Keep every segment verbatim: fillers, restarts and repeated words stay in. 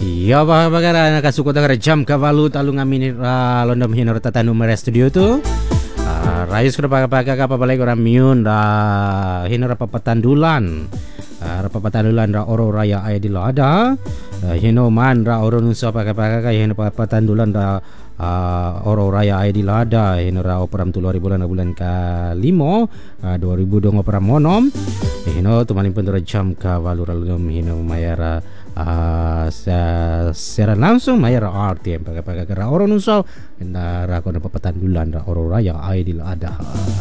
Iya bagara nakasuko dagara jam kavalu talung amin uh, londom hinor tata numero studio tu. Uh, Rayus kada paga-paga ka pabalay ko ramiun ra hinor papatandulan. Uh, ra papatandulan ra oro raya ay dilada. Uh, hino man ra oro nunsa paga-paga ka hino papatandulan ra uh, oro raya ay dilada hino ra operam tu dua ribu bulan bulan ka limo uh, dua ribu dong operam monom. Hino tumaling pun jam kavalu ra londom hino mayara Uh, secara langsung mayar R T M pakai-pakai kera orang nusa na rako na papatandulan ra oro raya ay dila ada.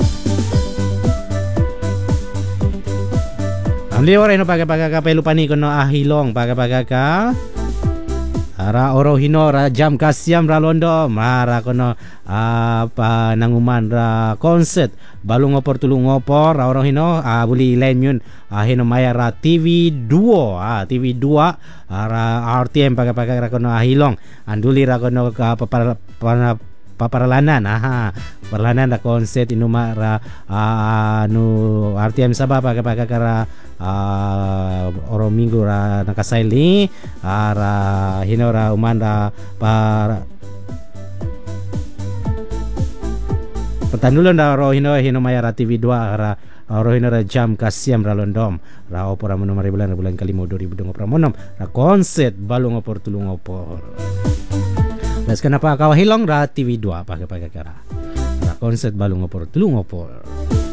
Amli ora no pakai-pakai ka lupa ni kono ahilong pakai-pakai ka ara oro hino ra jam kasiam ra londo mara kono apa nanguman ra konset balung opor tulung opor ra oro hino a buli lain yun a hino maya ra T V dua a T V dua ara R T M pakai-pakai ra kono ahilong anduli ra kono ka papar paparalanan aha parlanan ra konset inuma ra anu R T M sabah pakai-pakai kara Uh, oro minggu ra nakasaili ara hinora umanda para petandulan da oro hino hino maya ra T V dua ara oro hino ra jam kasiam ra londom ra opora monom mari bulan bulan kalimo dua ribu dong opra monom ra konset balung opor tulung opor las kenapa kau hilong ra T V dua pakai-pakai kara ra konset balung opor tulung opor.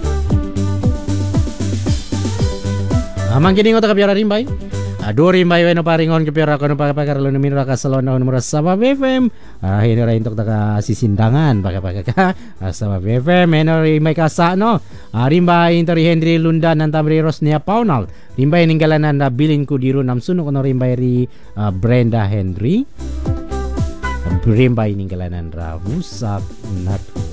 Amang kini ngota kapiara rimbay. Ado rimbay weno paringon kapiara kono pakai-pakai lo nomino ka salon nomor Sabah F M. Ah hino ra intok taka sisindangan pakai-pakai ka Sabah F M eno rimbay kasa no. Ah rimbay intori Henry Lundan nantamri Rosnia Paunal. Rimbay ninggalanan na bilin ku diru namsuno kono rimbay ri uh, Brenda Henry. Rimbay ninggalanan ra Musak Nat